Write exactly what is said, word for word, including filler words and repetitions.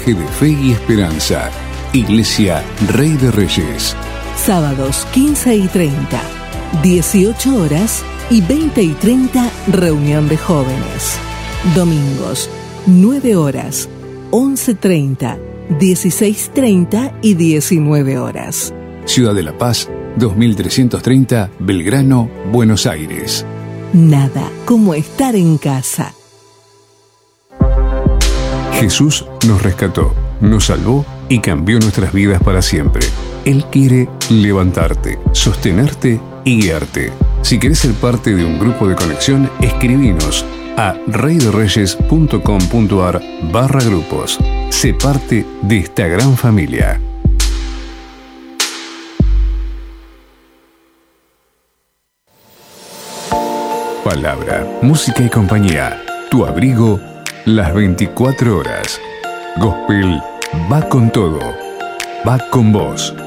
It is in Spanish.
mensaje de fe y esperanza. Iglesia Rey de Reyes. Sábados quince y treinta, dieciocho horas y veinte y treinta, reunión de jóvenes. Domingos, nueve horas, once treinta, dieciséis treinta y diecinueve horas. Ciudad de La Paz, dos mil trescientos treinta, Belgrano, Buenos Aires. Nada como estar en casa. Jesús nos rescató, nos salvó y cambió nuestras vidas para siempre. Él quiere levantarte, sostenerte y guiarte. Si querés ser parte de un grupo de conexión, escribinos a reydereyes.com.ar barra grupos. Sé parte de esta gran familia. Palabra, música y compañía. Tu abrigo las veinticuatro horas. Gospel va con todo. Va con vos.